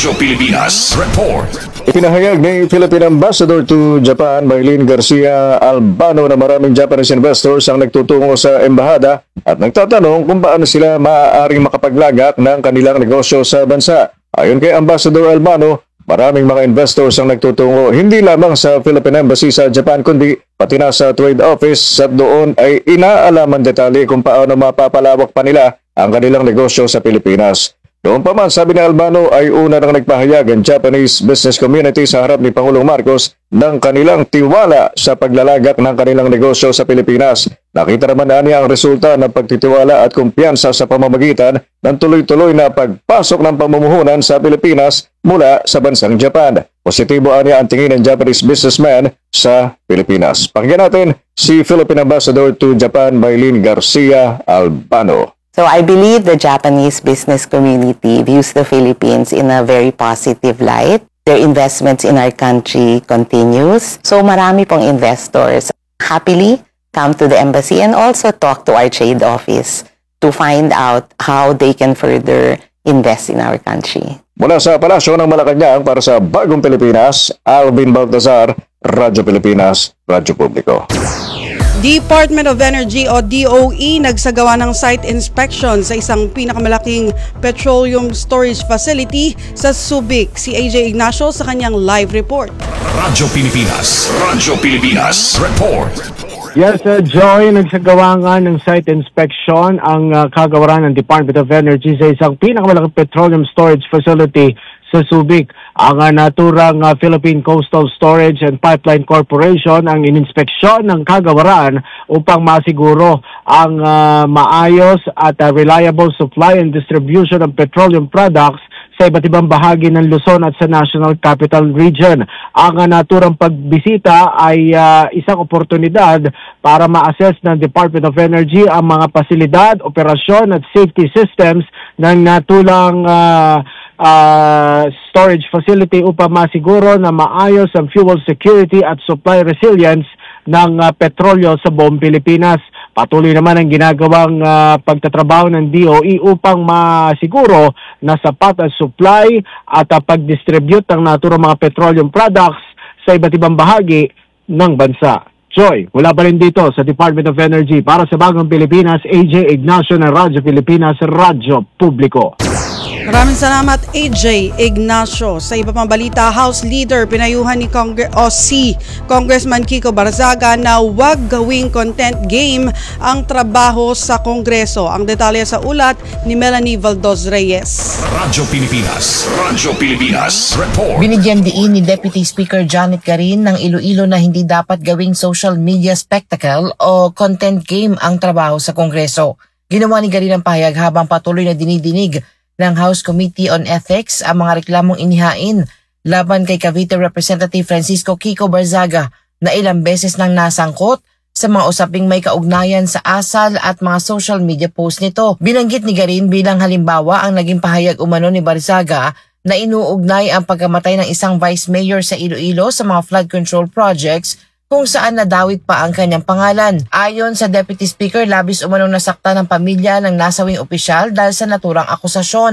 Report. Ipinahayag ni Philippine Ambassador to Japan, Maylene Garcia Albano, na maraming Japanese investors ang nagtutungo sa embahada at nagtatanong kung paano sila maaaring makapaglagak ng kanilang negosyo sa bansa. Ayon kay Ambassador Albano, maraming mga investors ang nagtutungo hindi lamang sa Philippine Embassy sa Japan kundi pati na sa Trade Office at doon ay inaalaman detalye kung paano mapapalawak pa nila ang kanilang negosyo sa Pilipinas. Noon pa man, sabi ni Albano, ay una nang nagpahayag ang Japanese business community sa harap ni Pangulong Marcos ng kanilang tiwala sa paglalagak ng kanilang negosyo sa Pilipinas. Nakita naman niya ang resulta ng pagtitiwala at kumpiyansa sa pamamagitan ng tuloy-tuloy na pagpasok ng pamumuhunan sa Pilipinas mula sa bansang Japan. Positibo niya ang tingin ng Japanese businessman sa Pilipinas. Pakinggan natin si Philippine Ambassador to Japan, Maylene Garcia Albano. So I believe the Japanese business community views the Philippines in a very positive light. Their investments in our country continues. So marami pong investors happily come to the embassy and also talk to our trade office to find out how they can further invest in our country. Mula sa Palasyo ng Malacanang para sa Bagong Pilipinas, Alvin Baltazar, Radyo Pilipinas, Radyo Publiko. Department of Energy o DOE nagsagawa ng site inspection sa isang pinakamalaking petroleum storage facility sa Subic. Si AJ Ignacio sa kanyang live report. Radyo Pilipinas Report. Yes, Joy, nagsagawa nga ng site inspection ang kagawaran ng Department of Energy sa isang pinakamalaking petroleum storage facility sa Subic. Ang naturang Philippine Coastal Storage and Pipeline Corporation ang ininspeksyon ng kagawaran upang masiguro ang maayos at reliable supply and distribution ng petroleum products sa iba't ibang bahagi ng Luzon at sa National Capital Region. Ang naturang pagbisita ay isang oportunidad para ma-assess ng Department of Energy ang mga pasilidad, operasyon at safety systems ng natulang storage facility upang masiguro na maayos ang fuel security at supply resilience ng petrolyo sa buong Pilipinas. Patuloy naman ang ginagawang pagtatrabaho ng DOE upang masiguro na sapat ang supply at pag-distribute ng naturang mga petroleum products sa iba't ibang bahagi ng bansa. Joy, wala pa rin dito sa Department of Energy para sa Bagong Pilipinas, AJ Ignacio ng Radyo Pilipinas, Radyo Publiko. Maraming salamat AJ Ignacio. Sa iba pang balita, House Leader pinayuhan ni Congressman Kiko Barzaga na huwag gawing content game ang trabaho sa Kongreso. Ang detalye sa ulat ni Melanie Valdos Reyes. Radyo Pilipinas Report. Binigyan diin ni Deputy Speaker Janet Garin ng Iloilo na hindi dapat gawing social media spectacle o content game ang trabaho sa Kongreso. Ginawa ni Garin ang pahayag habang patuloy na dinidinig ng House Committee on Ethics ang mga reklamong inihain laban kay Cavite Representative Francisco Kiko Barzaga na ilang beses nang nasangkot sa mga usaping may kaugnayan sa asal at mga social media post nito. Binanggit ni Garin bilang halimbawa ang naging pahayag umano ni Barzaga na inuugnay ang pagkamatay ng isang vice mayor sa Iloilo sa mga flood control projects kung saan nadawit pa ang kanyang pangalan. Ayon sa Deputy Speaker, labis umanong nasakta ng pamilya ng nasawing opisyal dahil sa naturang akusasyon.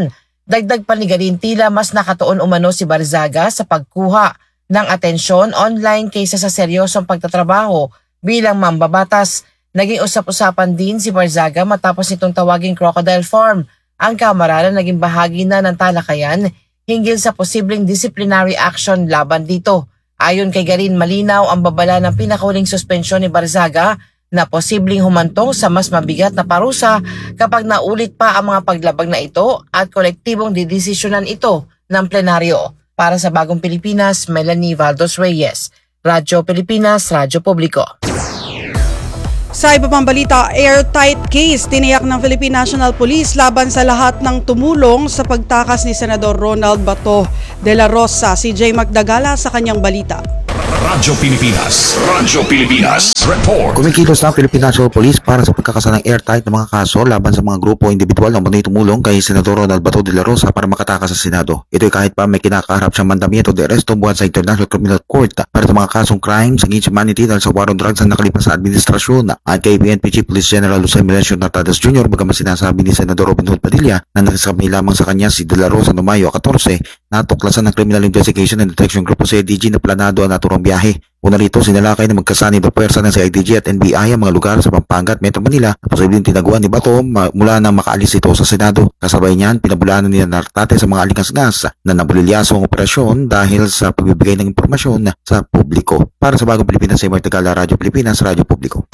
Dagdag pa ni Garin, tila mas nakatuon umano si Barzaga sa pagkuha ng atensyon online kaysa sa seryosong pagtatrabaho bilang mambabatas. Naging usap-usapan din si Barzaga matapos itong tawaging crocodile farm. Ang Kamara na naging bahagi na ng talakayan hinggil sa posibleng disciplinary action laban dito. Ayon kay Garin, malinaw ang babala ng pinakahuling suspensyon ni Barzaga na posibleng humantong sa mas mabigat na parusa kapag naulit pa ang mga paglabag na ito at kolektibong didesisyonan ito ng plenaryo. Para sa Bagong Pilipinas, Melanie Valdos Reyes, Radyo Pilipinas, Radyo Publiko. Sa iba pang balita, airtight case tiniyak ng Philippine National Police laban sa lahat ng tumulong sa pagtakas ni Senador Ronald Bato de la Rosa. Si Jay Magdagala sa kanyang balita. Radyo Pilipinas. Radyo Pilipinas. Report. Kumikilos na ang Philippine National Police para sa pagkakasa ng airtight ng mga kaso laban sa mga grupo o individual na manoy tumulong kay Senador Ronald Bato de la Rosa para makatakas sa Senado. Ito'y kahit pa may kinakaharap siyang mandamiento de arresto buwan sa International Criminal Court para sa mga kasong crimes against humanity dahil sa war on drugs na nakalipas sa administrasyon. At kay PNP Chief Police General Jose Melencio Nartadas Jr. bagaman sinasabi ni Senador Robin Hood Padilla na nakasabay lamang sa kanya si de la Rosa noong Mayo 14 na tuklasan ng Criminal Investigation and Detection Group o CIDG na planado ang naturang biyahe. Una rito, sinalakay na magkasanib na pwersa ng CIDG at NBI ang mga lugar sa Pampanga at Metro Manila na posibleng tinaguan ni Bato mula nang makaalis ito sa Senado. Kasabay niyan, pinabulanan ni Nartate sa mga aligasgas na nabulilyaso ang operasyon dahil sa pagbibigay ng impormasyon sa publiko. Para sa Bagong Pilipinas, sa Martigala, Radyo Pilipinas, Radyo Publiko.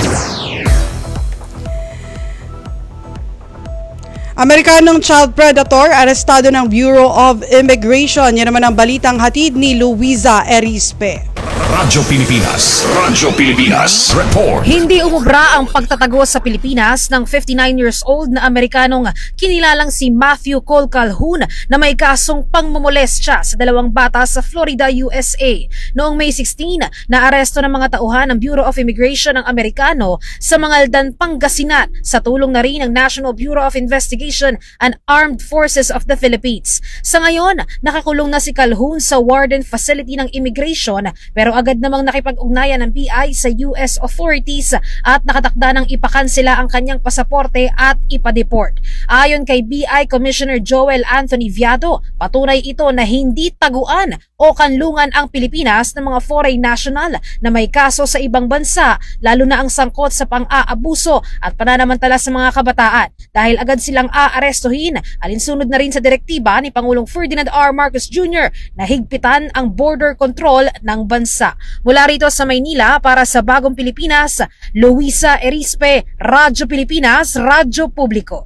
Amerikanong child predator arestado ng Bureau of Immigration. Yan naman ang balitang hatid ni Luisa Erispe. Radyo Pilipinas. Radyo Pilipinas. Report. Hindi umubra ang pagtatago sa Pilipinas ng 59 years old na Amerikanong kinilalang si Matthew Cole Calhoun na may kasong pangmomolestya sa dalawang bata sa Florida, USA. Noong May 16, naaresto ng mga tauhan ng Bureau of Immigration ng Amerikano sa Mangaldan, Pangasinan sa tulong na rin ng National Bureau of Investigation and Armed Forces of the Philippines. Sa ngayon, nakakulong na si Calhoun sa Warden Facility ng Immigration pero agad namang nakipag-ugnayan ng BI sa US authorities at nakatakda ng ipakansela ang kanyang pasaporte at ipa-deport. Ayon kay BI Commissioner Joel Anthony Viado, patunay ito na hindi taguan o kanlungan ang Pilipinas ng mga foreign national na may kaso sa ibang bansa, lalo na ang sangkot sa pang-aabuso at pananamantala sa mga kabataan. Dahil agad silang aarestuhin, alinsunod na rin sa direktiba ni Pangulong Ferdinand R. Marcos Jr. na higpitan ang border control ng bansa. Mula rito sa Maynila para sa Bagong Pilipinas, Luisa Erispe, Radyo Pilipinas, Radyo Publiko.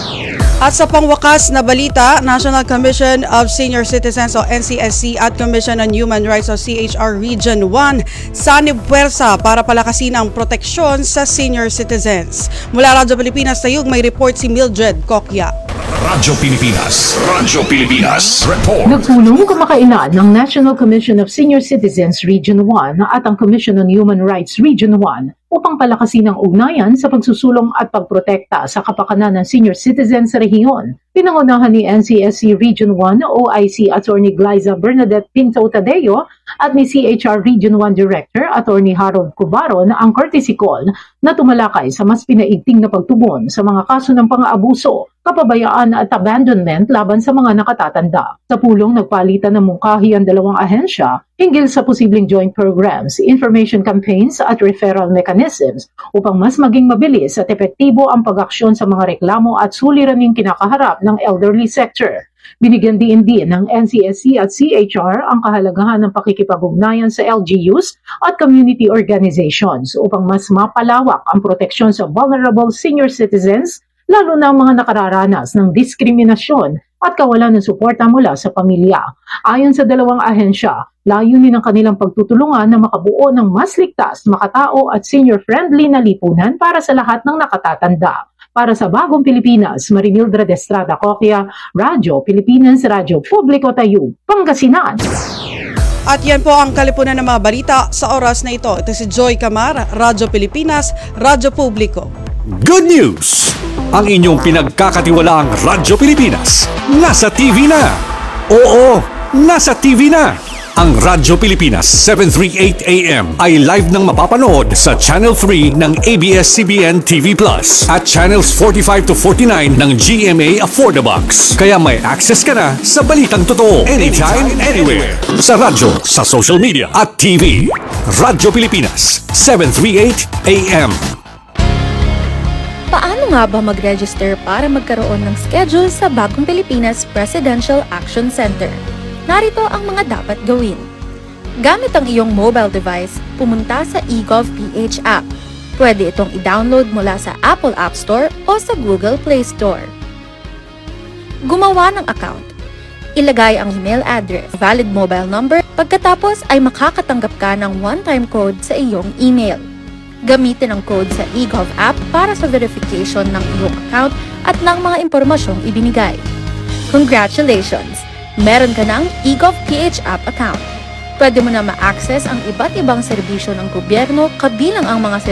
At sa pangwakas na balita, National Commission of Senior Citizens o NCSC at Commission on Human Rights o CHR Region 1 sanib puwersa para palakasin ang proteksyon sa senior citizens. Mula Radyo Pilipinas Tayug, may report si Mildred Kokya. Radyo Pilipinas. Radyo Pilipinas. Report. Nagpulong kamakailan ng National Commission of Senior Citizens Region 1 at ang Commission on Human Rights Region 1 upang palakasin ang ugnayan sa pagsusulong at pagprotekta sa kapakanan ng senior citizens sa rehiyon. Pinangunahan ni NCSC Region 1 OIC Attorney Glyza Bernadette Pinto Tadeo at ni CHR Region 1 Director Attorney Harold Cubaron ang courtesy call na tumalakay sa mas pinaigting na pagtugon sa mga kaso ng pang-aabuso, kapabayaan at abandonment laban sa mga nakatatanda. Sa pulong nagpalitan ng mungkahi ang dalawang ahensya hinggil sa posibleng joint programs, information campaigns at referral mechanisms upang mas maging mabilis at epektibo ang pag-aksyon sa mga reklamo at suliraning kinakaharap ng elderly sector. Binigyan din ng NCSC at CHR ang kahalagahan ng pakikipag-ugnayan sa LGUs at community organizations upang mas mapalawak ang proteksyon sa vulnerable senior citizens, lalo na ang mga nakararanas ng diskriminasyon at kawalan ng suporta mula sa pamilya. Ayon sa dalawang ahensya, layunin ng kanilang pagtutulungan na makabuo ng mas ligtas, makatao at senior-friendly na lipunan para sa lahat ng nakatatanda. Para sa Bagong Pilipinas, Marimildred Estrada Kokya, Radyo Pilipinas, Radyo Publiko Tayug, Pangasinan. At yan po ang kalipunan ng mga balita sa oras na ito. Ito si Joy Camar, Radyo Pilipinas, Radyo Publiko. Good news! Ang inyong pinagkakatiwalaang Radyo Pilipinas nasa TV na. Oo, nasa TV na. Ang Radyo Pilipinas 738 AM ay live nang mapapanood sa Channel 3 ng ABS-CBN TV Plus at Channels 45 to 49 ng GMA Affordabox. Kaya may access ka na sa balitang totoo anytime, anywhere. Sa radyo, sa social media at TV. Radyo Pilipinas 738 AM. Paano nga ba mag-register para magkaroon ng schedule sa Bagong Pilipinas Presidential Action Center? Narito ang mga dapat gawin. Gamit ang iyong mobile device, pumunta sa eGovPH app. Pwede itong i-download mula sa Apple App Store o sa Google Play Store. Gumawa ng account. Ilagay ang email address, valid mobile number, pagkatapos ay makakatanggap ka ng one-time code sa iyong email. Gamitin ang code sa eGov app para sa verification ng iyong account at ng mga impormasyong ibinigay. Congratulations! Meron ka ng eGovPH app account. Pwede mo na ma-access ang iba't ibang serbisyo ng gobyerno kabilang ang mga